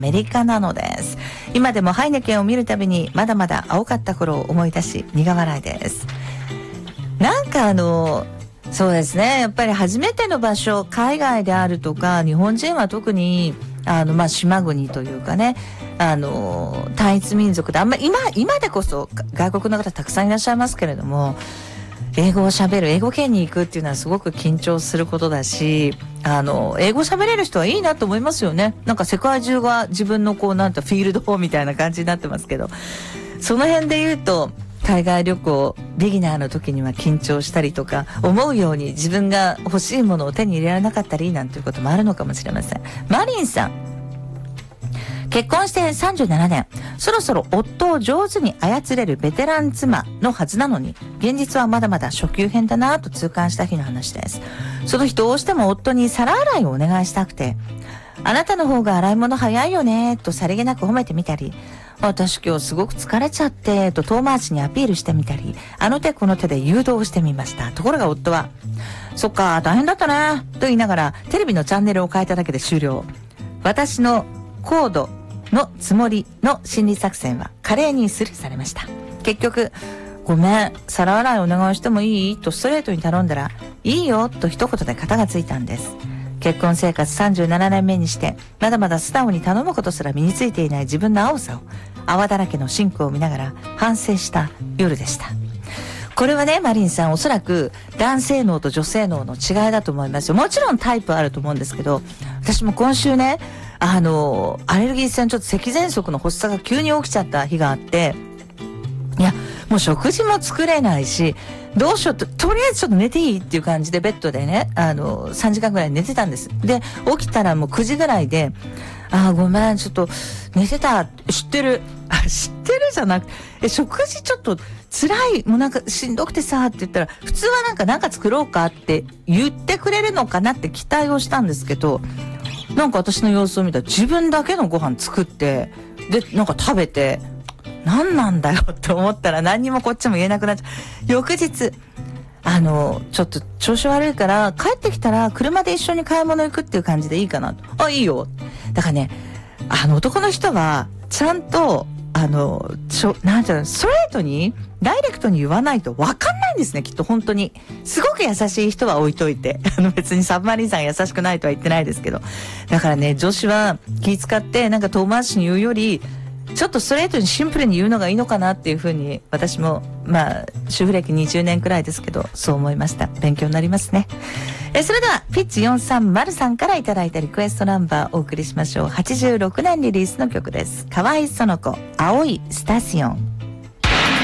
メリカなのです。今でもハイネケンを見るたびにまだまだ青かった頃を思い出し苦笑いです。なんかそうですね、やっぱり初めての場所、海外であるとか、日本人は特に島国というかね、単一民族であんまり今でこそ外国の方たくさんいらっしゃいますけれども、英語を喋る、英語圏に行くっていうのはすごく緊張することだし、英語喋れる人はいいなと思いますよね。なんか世界中が自分のなんてフィールドみたいな感じになってますけど、その辺で言うと、海外旅行、ビギナーの時には緊張したりとか、思うように自分が欲しいものを手に入れられなかったりなんていうこともあるのかもしれません。マリンさん。結婚して37年、そろそろ夫を上手に操れるベテラン妻のはずなのに、現実はまだまだ初級編だなと痛感した日の話です。その日どうしても夫に皿洗いをお願いしたくて、あなたの方が洗い物早いよねとさりげなく褒めてみたり、私今日すごく疲れちゃってと遠回しにアピールしてみたり、あの手この手で誘導してみました。ところが夫は、そっか大変だったねと言いながらテレビのチャンネルを変えただけで終了。私の高度のつもりの心理作戦は華麗にスルーされました。結局、ごめん、皿洗いお願いしてもいいとストレートに頼んだら、いいよと一言で片がついたんです。結婚生活37年目にして、まだまだ素直に頼むことすら身についていない自分の青さを、泡だらけのシンクを見ながら反省した夜でした。これはね、マリンさん、おそらく男性脳と女性脳の違いだと思いますよ。もちろんタイプあると思うんですけど、私も今週ね、アレルギー性のちょっと咳喘息の発作が急に起きちゃった日があって、いや、もう食事も作れないし、どうしようと、とりあえずちょっと寝ていいっていう感じでベッドでね、3時間ぐらい寝てたんです。で、起きたらもう9時ぐらいで、ごめん、ちょっと寝てた、知ってるじゃなくて、食事ちょっと辛い、もうなんかしんどくてさって言ったら、普通はなんか作ろうかって言ってくれるのかなって期待をしたんですけど、なんか私の様子を見たら自分だけのご飯作って、で、なんか食べて、何なんだよって思ったら何にもこっちも言えなくなっちゃう。翌日、ちょっと調子悪いから帰ってきたら車で一緒に買い物行くっていう感じでいいかなと。いいよ。だからね、男の人はちゃんと、なんていうの、ストレートに、ダイレクトに言わないと分かんないんですね、きっと本当に。すごく優しい人は置いといて。別にサブマリンさん優しくないとは言ってないですけど。だからね、女子は気遣ってなんか遠回しに言うより、ちょっとストレートにシンプルに言うのがいいのかなっていうふうに、私も、主婦歴20年くらいですけど、そう思いました。勉強になりますね。それでは、ピッチ430さんからいただいたリクエストナンバーをお送りしましょう。86年リリースの曲です。河合園子、青いスタシオン。